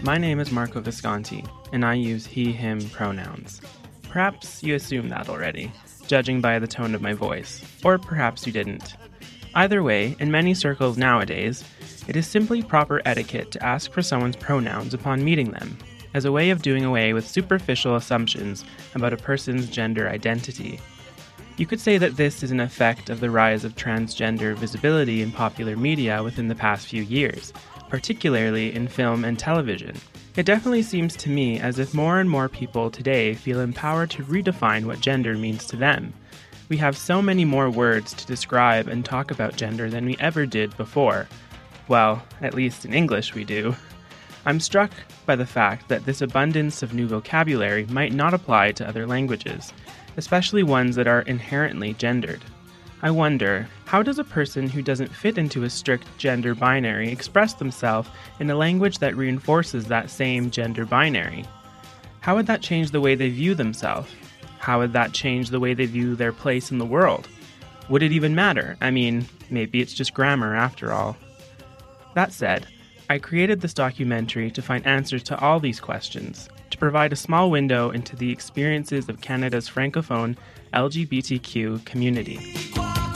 My name is Marco Visconti, and I use he, him pronouns. Perhaps you assumed that already, judging by the tone of my voice, or perhaps you didn't. Either way, in many circles nowadays, it is simply proper etiquette to ask for someone's pronouns upon meeting them, as a way of doing away with superficial assumptions about a person's gender identity. You could say that this is an effect of the rise of transgender visibility in popular media within the past few years, particularly in film and television. It definitely seems to me as if more and more people today feel empowered to redefine what gender means to them. We have so many more words to describe and talk about gender than we ever did before. Well, at least in English we do. I'm struck by the fact that this abundance of new vocabulary might not apply to other languages, especially ones that are inherently gendered. I wonder, how does a person who doesn't fit into a strict gender binary express themselves in a language that reinforces that same gender binary? How would that change the way they view themselves? How would that change the way they view their place in the world? Would it even matter? I mean, maybe it's just grammar after all. That said, I created this documentary to find answers to all these questions, to provide a small window into the experiences of Canada's francophone LGBTQ community.